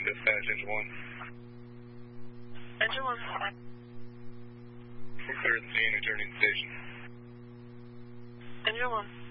Dispatch, Engine 1. Engine 1. We're clear of the scene, returning to station. Engine 1.